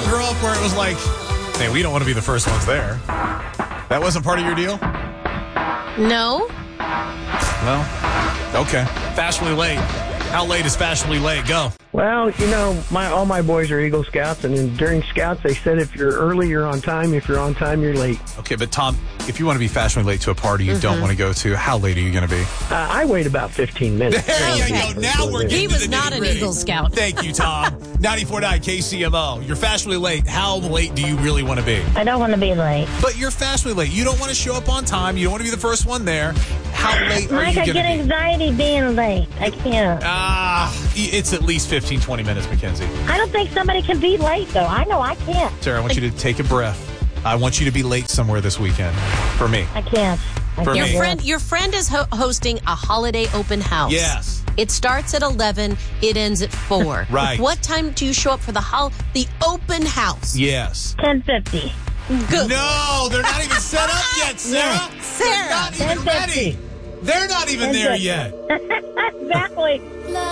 didn't grow up where it was like, hey, we don't want to be the first ones there. That wasn't part of your deal? No. Well, okay. Fashionably late. How late is fashionably late? Go. Well, all my boys are Eagle Scouts, and during Scouts, they said if you're early, you're on time. If you're on time, you're late. Okay, but Tom, if you want to be fashionably late to a party you don't want to go to, how late are you going to be? I wait about 15 minutes. There you go. Now we're getting He to was the not an nitty-gritty. Eagle Scout. Thank you, Tom. 94.9 KCMO. You're fashionably late. How late do you really want to be? I don't want to be late. But you're fashionably late. You don't want to show up on time. You don't want to be the first one there. How late are Mike, you I going to get be? anxiety being late. I can't. It's at least 15, 20 minutes, Mackenzie. I don't think somebody can be late, though. I know I can't. Sarah, I want you to take a breath. I want you to be late somewhere this weekend. For me. I can't. For me. Your friend is hosting a holiday open house. Yes. It starts at 11. It ends at 4. Right. What time do you show up for the open house? Yes. 10:50. Good. No, they're not even set up yet, Sarah. Sarah. They're not even ready. They're not even there yet. Exactly.